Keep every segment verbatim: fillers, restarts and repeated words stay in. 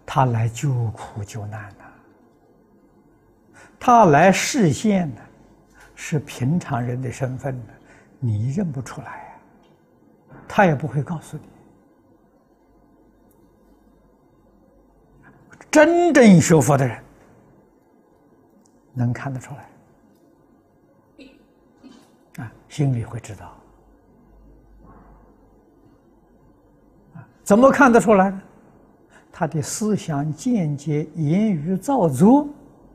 他来救苦救难呐、他来示现呢，是平常人的身份呢，你认不出来呀、他也不会告诉你。真正学佛的人能看得出来，啊，心里会知道。啊，怎么看得出来呢？他的思想见解、言语造作，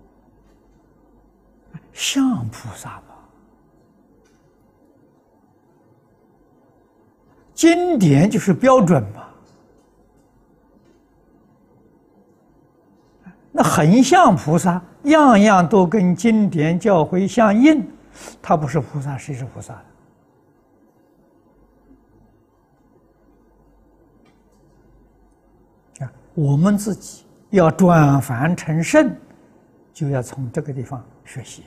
像菩萨嘛。经典就是标准嘛。那很像菩萨，样样都跟经典教诲相应，他不是菩萨，谁是菩萨的？啊，我们自己要转凡成圣，就要从这个地方学习。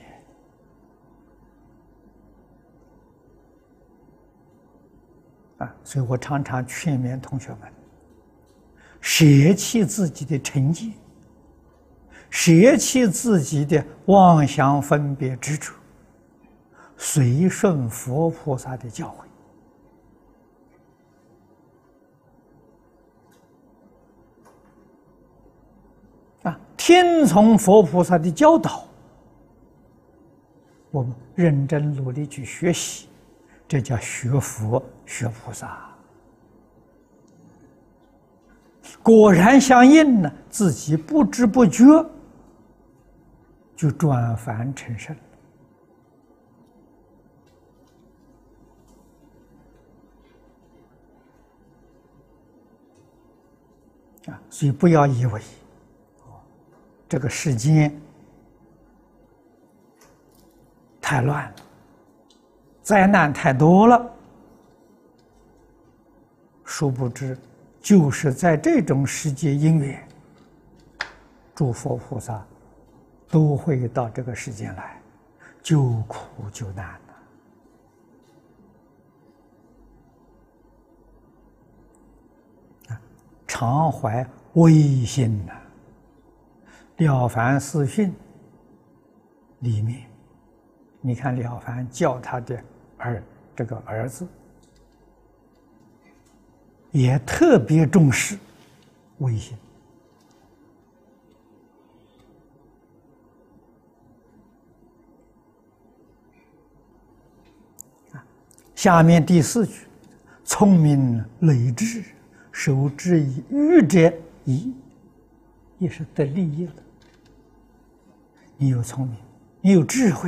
啊，所以我常常劝勉同学们，舍弃自己的成见，舍弃自己的妄想分别执着，随顺佛菩萨的教诲，啊，听从佛菩萨的教导，我们认真努力去学习，这叫学佛学菩萨。果然相应呢，自己不知不觉就转凡成圣啊！所以不要以为这个世间太乱了，灾难太多了，殊不知就是在这种世界因缘，诸佛菩萨都会到这个世间来救苦救难的，常怀微心呐。《了凡四训》里面，你看了凡教他的儿这个儿子，也特别重视微心。下面第四句，聪明累智，守之以愚者宜，也是得利益了。你有聪明，你有智慧，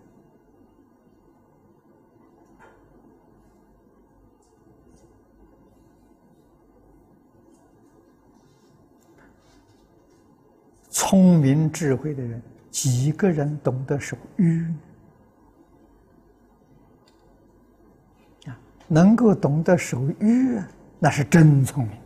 聪明智慧的人，几个人懂得守愚？能够懂得守愚，那是真聪明。